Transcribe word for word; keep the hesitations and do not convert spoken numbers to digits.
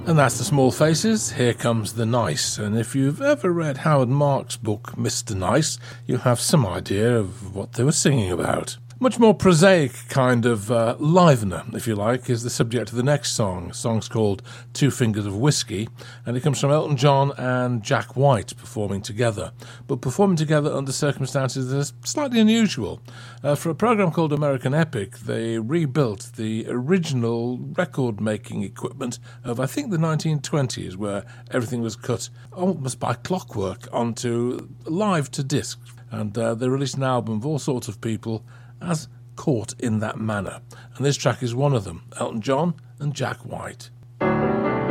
And that's the Small Faces, Here Comes the Nice. And if you've ever read Howard Marks' book, Mister Nice, you have some idea of what they were singing about. Much more prosaic kind of uh, livener, if you like, is the subject of the next song. The song's called Two Fingers of Whiskey, and it comes from Elton John and Jack White performing together. But performing together under circumstances that are slightly unusual. Uh, for a program called American Epic, they rebuilt the original record-making equipment of, I think, the nineteen twenties, where everything was cut almost by clockwork onto live to disc. And uh, they released an album of all sorts of people as caught in that manner. And this track is one of them, Elton John and Jack White.